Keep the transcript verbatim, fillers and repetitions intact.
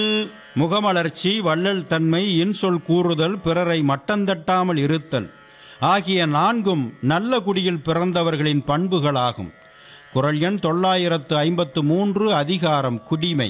முகமலர்ச்சி, வள்ளல் தன்மை, இன்சொல் கூறுதல், பிறரை மட்டந்தட்டாமல் இருத்தல் ஆகிய நான்கும் நல்ல குடியில் பிறந்தவர்களின் பண்புகளாகும். குறள் எண் தொள்ளாயிரத்து ஐம்பத்து மூன்று. அதிகாரம் குடிமை.